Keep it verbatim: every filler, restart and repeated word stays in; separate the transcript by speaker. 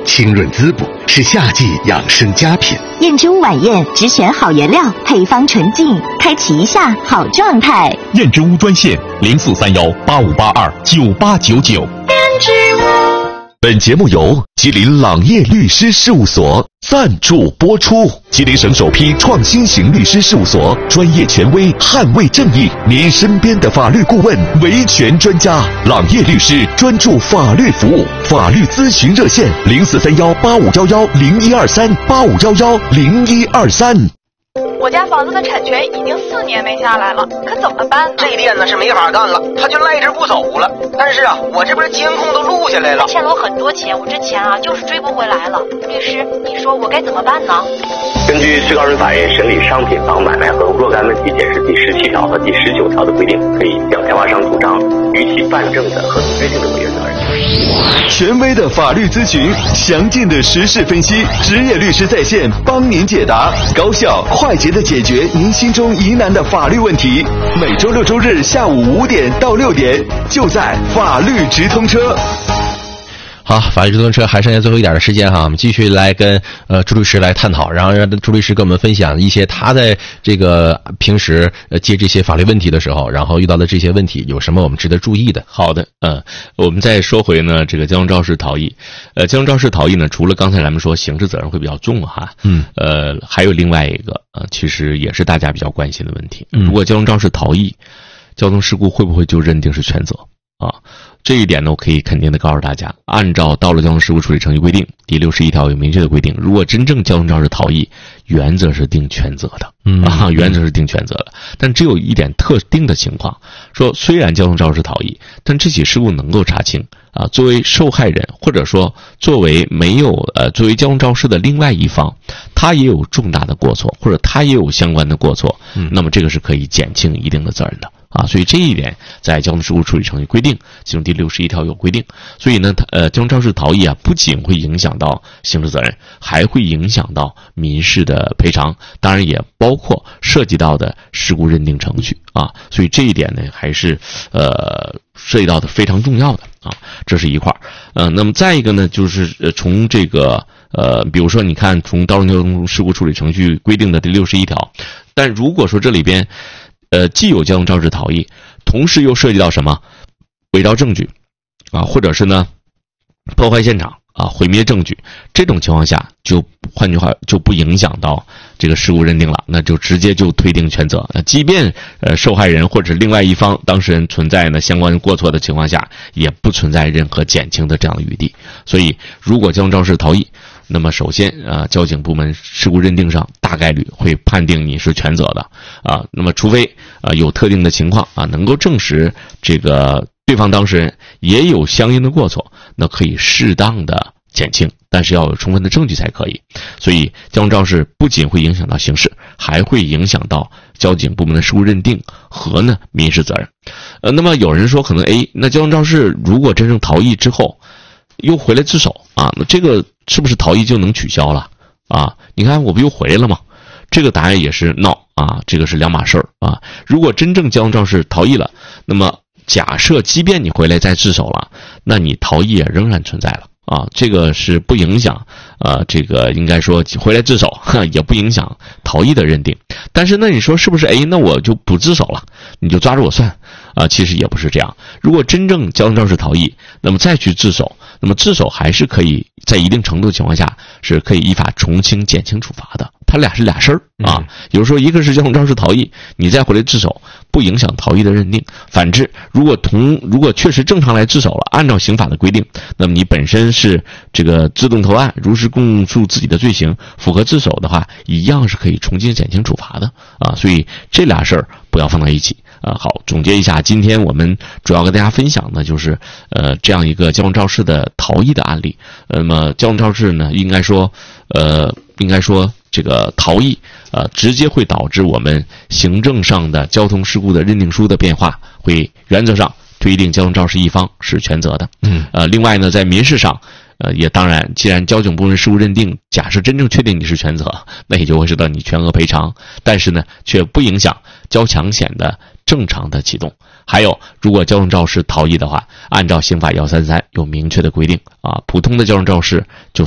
Speaker 1: 清润滋补，是夏季养生佳品。
Speaker 2: 燕之屋晚宴只选好原料，配方纯净，开启一下好状态。
Speaker 3: 燕之屋专线零四三幺八五八二九八九九。
Speaker 2: 燕之屋。
Speaker 3: 本节目由吉林朗业律师事务所赞助播出。吉林省首批创新型律师事务所，专业权威，捍卫正义，您身边的法律顾问，维权专家。朗业律师专注法律服务，法律咨询热线零四三幺八五幺幺零一二三八五幺幺零一二三。
Speaker 4: 我家房子的产权已经四年没下来了，可怎么办？
Speaker 5: 这店呢是没法干了，他就赖着不走了。但是啊，我这边监控都录下来了。
Speaker 4: 他欠了我很多钱，我这钱啊就是追不回来了。律师，你说我该怎么办呢？
Speaker 6: 根据最高人法院审理商品房买卖和若干问题解释第十七条和第十九条的规定，可以向开发商主张逾期办证的合同约定的违约责任。
Speaker 3: 权威的法律咨询，详尽的时事分析，职业律师在线帮您解答，高效快捷的解决您心中疑难的法律问题。每周六周日下午五点到六点，就在法律直通车。
Speaker 7: 好，法律直通车还剩下最后一点的时间哈，我们继续来跟呃朱律师来探讨，然后让朱律师跟我们分享一些他在这个平时呃接这些法律问题的时候，然后遇到的这些问题有什么我们值得注意的。
Speaker 8: 好的，嗯，我们再说回呢这个交通肇事逃逸，呃，交通肇事逃逸呢，除了刚才咱们说刑事责任会比较重哈，嗯，呃，还有另外一个呃，其实也是大家比较关心的问题，如果交通肇事逃逸，交通事故会不会就认定是全责啊？这一点呢，我可以肯定的告诉大家，按照《道路交通事故处理程序规定》第六十一条有明确的规定，如果真正交通肇事逃逸，原则是定全责的，嗯啊，原则是定全责的。但只有一点特定的情况，说虽然交通肇事逃逸，但这起事故能够查清啊，作为受害人或者说作为没有呃作为交通肇事的另外一方，他也有重大的过错，或者他也有相关的过错，嗯，那么这个是可以减轻一定的责任的。啊，所以这一点在交通事故处理程序规定其中第六十一条有规定。所以呢，它呃交通肇事逃逸啊，不仅会影响到刑事责任，还会影响到民事的赔偿，当然也包括涉及到的事故认定程序啊。所以这一点呢，还是呃涉及到的非常重要的啊，这是一块儿。呃，那么再一个呢，就是呃从这个呃，比如说你看从道路交通事故处理程序规定的第六十一条，但如果说这里边呃，既有交通肇事逃逸，同时又涉及到什么伪造证据啊，或者是呢破坏现场啊，毁灭证据，这种情况下就换句话就不影响到这个事故认定了，那就直接就推定全责。那即便呃受害人或者另外一方当事人存在呢相关过错的情况下，也不存在任何减轻的这样的余地。所以如果交通肇事逃逸，那么首先啊，交警部门事故认定上大概率会判定你是全责的啊。那么除非啊有特定的情况啊能够证实这个对方当事人也有相应的过错，那可以适当的减轻，但是要有充分的证据才可以。所以交通肇事不仅会影响到刑事，还会影响到交警部门的事故认定和呢民事责任。呃，那么有人说可能诶，那交通肇事如果真正逃逸之后又回来自首啊，那这个是不是逃逸就能取消了啊？你看我不又回来了吗？这个答案也是 no 啊，这个是两码事儿啊。如果真正交通肇事逃逸了，那么假设即便你回来再自首了，那你逃逸也仍然存在了啊，这个是不影响呃这个应该说回来自首也不影响逃逸的认定。但是那你说是不是诶，那我就不自首了，你就抓着我算啊？其实也不是这样。如果真正交通肇事逃逸，那么再去自首，那么自首还是可以在一定程度情况下是可以依法从轻减轻处罚的，它俩是俩事儿啊。有时候一个是交通肇事逃逸，你再回来自首不影响逃逸的认定。反之，如果同如果确实正常来自首了，按照刑法的规定，那么你本身是这个自动投案，如实供述自己的罪行，符合自首的话，一样是可以从轻减轻处罚的啊。所以这俩事儿不要放在一起啊。好，总结一下，今天我们主要跟大家分享的就是呃这样一个交通肇事的逃逸的案例。那么交通肇事呢，应该说呃应该说这个逃逸呃直接会导致我们行政上的交通事故的认定书的变化，会原则上推定交通肇事一方是全责的。嗯，呃，另外呢，在民事上，呃，也当然，既然交警部门事故认定，假设真正确定你是全责，那也就会受到你全额赔偿。但是呢，却不影响交强险的正常的启动。还有，如果交通肇事逃逸的话，按照刑法一三三有明确的规定啊，普通的交通肇事就